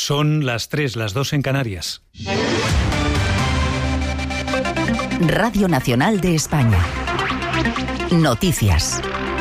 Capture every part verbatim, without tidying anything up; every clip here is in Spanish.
Son las tres, las dos en Canarias. Radio Nacional de España. Noticias.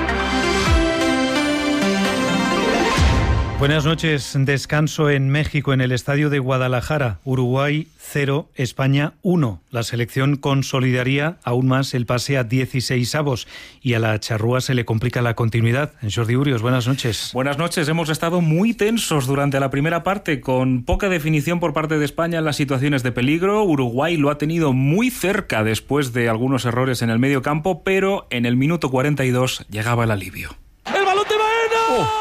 Buenas noches. Descanso en México, en el estadio de Guadalajara. Uruguay cero, España uno. La selección consolidaría aún más el pase a dieciseisavos y a la charrúa se le complica la continuidad. Jordi Urios, buenas noches. Buenas noches. Hemos estado muy tensos durante la primera parte, con poca definición por parte de España en las situaciones de peligro. Uruguay lo ha tenido muy cerca después de algunos errores en el medio campo, pero en el minuto cuarenta y dos llegaba el alivio. ¡El balón de Baena! Oh.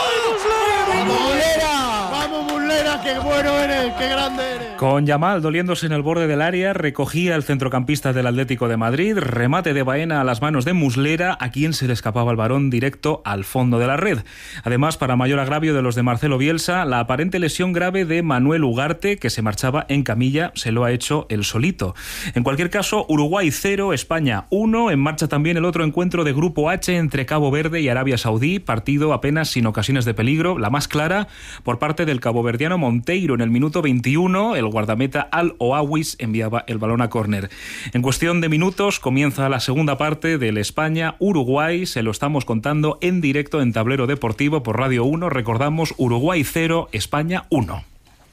¡Qué bueno eres! ¡Qué grande eres! Con Yamal doliéndose en el borde del área, recogía el centrocampista del Atlético de Madrid, remate de Baena a las manos de Muslera, a quien se le escapaba el balón directo al fondo de la red. Además, para mayor agravio de los de Marcelo Bielsa, la aparente lesión grave de Manuel Ugarte, que se marchaba en camilla, se lo ha hecho él solito. En cualquier caso, Uruguay cero, España uno. En marcha también el otro encuentro de Grupo H entre Cabo Verde y Arabia Saudí, partido apenas sin ocasiones de peligro, la más clara por parte del caboverdiano Monteiro. En el minuto veintiuno, el guardameta Al-Oawis enviaba el balón a córner. En cuestión de minutos comienza la segunda parte del España-Uruguay. Se lo estamos contando en directo en Tablero Deportivo por Radio uno. Recordamos, Uruguay cero, España uno.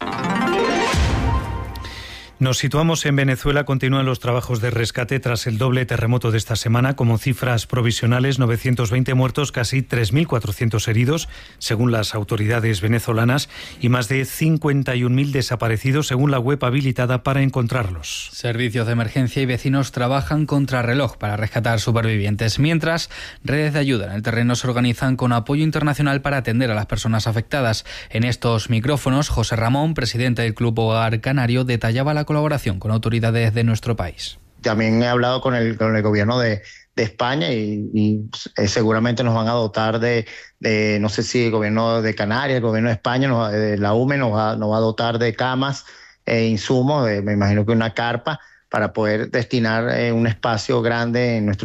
Nos situamos en Venezuela. Continúan los trabajos de rescate tras el doble terremoto de esta semana. Como cifras provisionales, novecientos veinte muertos, casi tres mil cuatrocientos heridos, según las autoridades venezolanas, y más de cincuenta y un mil desaparecidos, según la web habilitada para encontrarlos. Servicios de emergencia y vecinos trabajan contrarreloj para rescatar supervivientes, mientras redes de ayuda en el terreno se organizan con apoyo internacional para atender a las personas afectadas. En estos micrófonos, José Ramón, presidente del Club Hogar Canario, detallaba la colaboración con autoridades de nuestro país. También he hablado con el, con el gobierno de, de España y, y eh, seguramente nos van a dotar de, de, no sé si el gobierno de Canarias, el gobierno de España, nos, de la U M E nos va, nos va a dotar de camas e insumos, de, me imagino que una carpa, para poder destinar eh, un espacio grande en nuestro